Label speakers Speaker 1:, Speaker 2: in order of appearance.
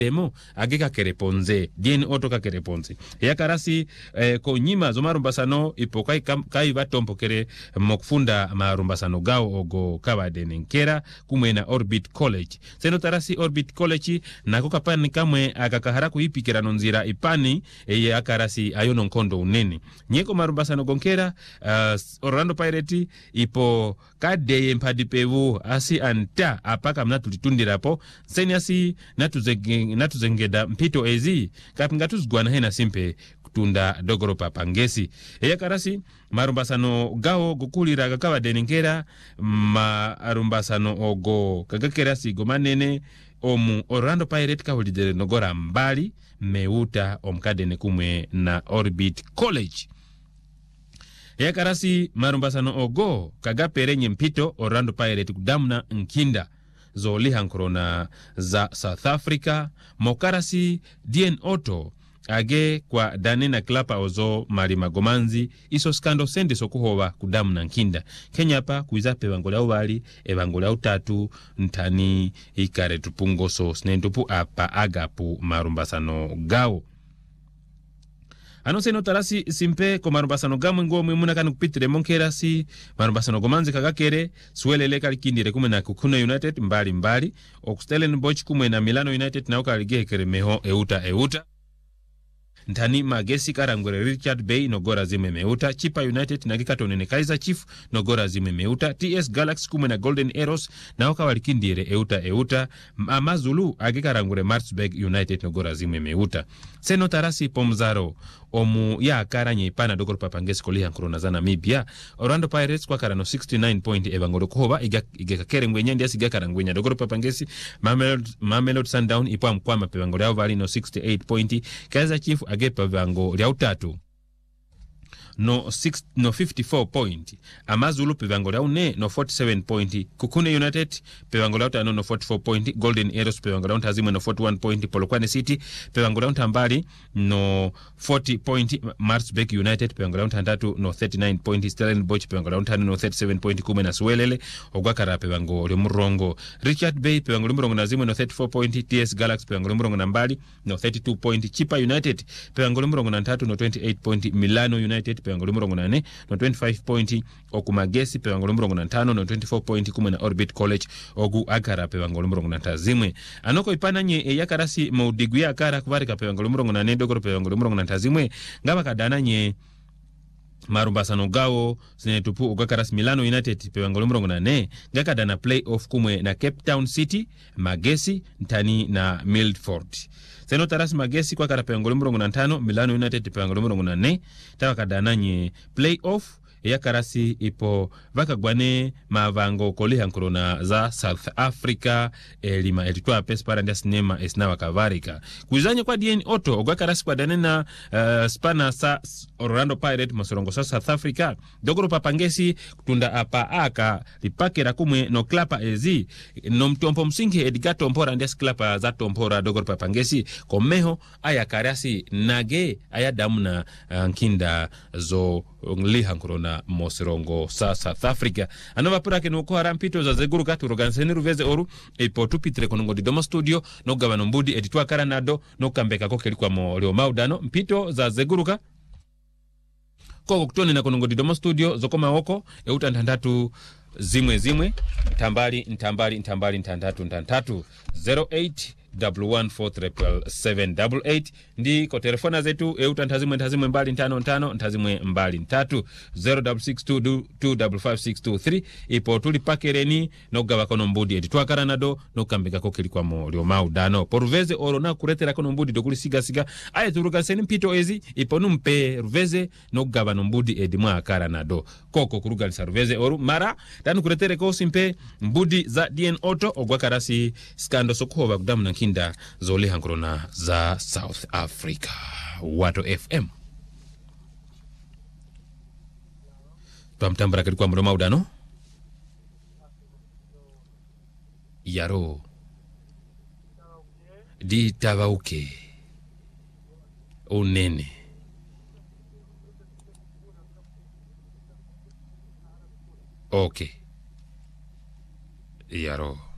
Speaker 1: demo ageka kereponze dien oto ka kereponze ya karasi ko nyima zo marumbasano ipo kai batompo kere mokufunda marumbasano gao ogo kabadene nkera kumwe na Orbit College seno tarasi Orbit College nako kapani kamwe akakahara kuipikira nonzira ipani ya karasi ayono nkondo unene nyeko marumbasano gonkera Orlando Pirates ipo kade mpadipevu asi anta apaka mnatulitundirapo seni asi natuzengeda mpito ezi kapinga tuzgwana hena simpe kutunda dogoro papangesi eya karasi marumbasano gao gukulira gakawa denengera marumbasano ogo kagakera sigo manene omu Orlando Pirates kahulidere nogora mbali meuta omkadene kumwe na Orbit College eya karasi marumbasano ogo kagaperenye mpito Orlando Pirates kudamna nkinda zoli hankrona za South Africa mokarasi dien oto age kwa danena klapa ozo mari magomanzi iso skando sende sokuhova kudamu na nkinda Kenya pa kuizape evangolia ubali evangolia utatu ntani ikare tupungoso snentupu apa agapu marumbasano gao anose no tarasi simpe ko marumbasano gamwe ngo mwimuna kanu kupitire monkerasi marumbasano gomanzi kagakere suelele kalikindire kumwe na Kukuna United mbali Stellenbosch kumwe na Milano United na ukaligekere meho euta ntani magesi karangwere Richard Bay nogora zime meuta Chipa United na Kikatonene Kaizer Chief nogora zime meuta TS Galaxy kumwe na Golden Arrows na ukawalikindire euta Amazulu agikarangwere Maritzburg United nogora zime meuta seno tarasi pomzaro omu ya karanye ipana dogoro papangesi koliha nkurona za Namibia Orlando Pirates kwa karano 69 point evangolo kuhova igekakere ngwenya ndiasi igakarangwenya dogoro papangesi Mamelodi Sundown ipo mkwama pevangolo yao vali no 68 point Kaizer Chief agepa vango lia utatu no 54 point Amazulu pevango lia une no 47 point Kukuna United pevango lia utano no 44 point Golden Arrows pevango lia untazimwe no 41 point Polokwane City pevango lia untambali no 40 point Maritzburg United pevango lia untandatu no 39 point Stellenbosch pevango lia untano no 37 point kume na Suelele ogwakara pevango lia murongo Richard Bay pevango lia murongo nazimwe no 34 point TS Galaxy pevango lia murongo nambali no 32 point Chipa United pevango lia murongo nantatu no 28 point Milano United pevango lia murongo nane no 25 point Okumagesi pevango lia murongo nantano no 24 point kumwe na Orbit College ogu akara pevango lia murongo nantazimwe anoko ipananye eyakarasi maudigu ya akara kuvarika pevango lia murongo nane dogoro pevango lia murongo nantazimwe ngaba kadananye marumbasano gao sinetupu ugakarasi Milano United pewango lumurongo na ne ngakadana playoff kumwe na Cape Town City Magesi ntani na Milford seno tarasi Magesi kwa kara pewango lumurongo na ntano Milano United pewango lumurongo na ne tawakadana nye playoff ya karasi ipo vakagwane mavango koliha nkorona za South Africa lima elitwa pespara ndia sinema esna wakavarika kuizanye kwa DN Auto ogwa karasi kwa danena spana sa Orlando Pirates masorongo sa South Africa dogoro papangesi kutunda apa aka lipakera kumwe no klapa ezi no mtompo msingi Edgar Tompora ndia sklapa za Tompora dogoro papangesi komeho aya karasi nage aya damuna nkinda zo liha nkorona mosirongo sa South Africa anova purake nuko harampito za zeguru katu roganseni ruveze oru ipo tupitre konongo di domo studio no gavano mbudi editua karanado no kambeka koke likuwa mo leo maudano mpito za zeguruka koko kutoni na konongo di domo studio zokoma woko euta ntandatu zimwe ntambali ntandatu 08 1147788 ndi ko telefona zetu ntazimwe mbali 55 ntazimwe mbali 3 0622255623 ipo tuli pakereni no gava kono mbudi editwa karanado no kambega ko kilikwa mo lyo maudano poruveze oro na kuretera kono mbudi dokuli siga aye turuka seni mpito ezi ipo numpe ruveze no gava no mbudi edimwa karanado koko kuruga saruveze oru mara tanu kuretere ko simpe mbudi za DN Auto ogwa karasi skando sokuhova kudamu na kinda zoli hankrona za South Africa Wato FM twamtambara kali kwa mroma udano yaro di tavauke unene okay yaro